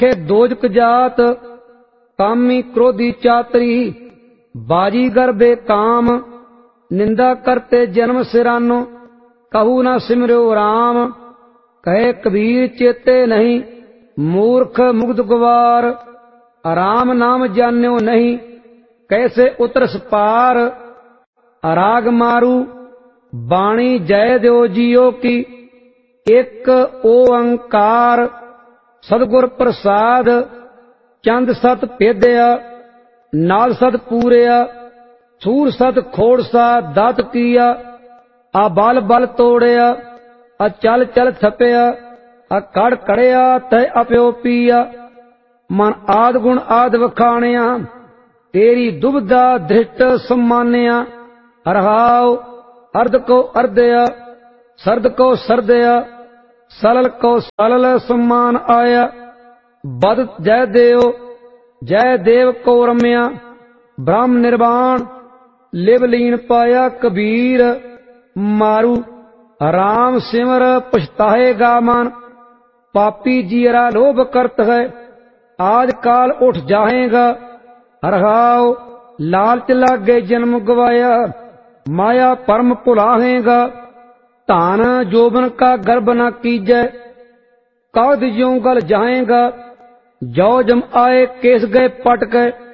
के दोजक जात कामी क्रोधी चातरी बाजीगर बेकाम निंदा करते जन्म सिरानो कहू न सिमरो राम। कहे कबीर चेते नहीं मूर्ख मुग्ध गवार राम नाम जान्यो नहीं कैसे उतरस पार। राग मारू बाणी जय देव जियो की एक ओंकार सतगुर प्रसाद चंद सत भेदया नाल सत पूरिया सूर सत खोड़सा दात किया आ बल बल तोड़िया आ चल चल थपिया आ कड़ कड़िया तय अप्यो पिया। मन आद गुण आद वखाणिया तेरी दुबदा धृष्ट सम्मानिया। रहाओ अर्ध को अर्धया सर्द को सर्दया सलल को सलल सम्मान आया। बद जय देव को रम्या ब्रह्म निर्वाण लिव लीन पाया। कबीर मारू राम सिमर पछताएगा मन पापी जीरा लोभ करत है आज काल उठ जाएगा। रहाओ लालच लागे जन्म गवाया माया परम भुलाहेगा। धान जोबन का गर्भ न कीजै काद ज्यों गल जाएगा। जौ जम आए केस गए पट गए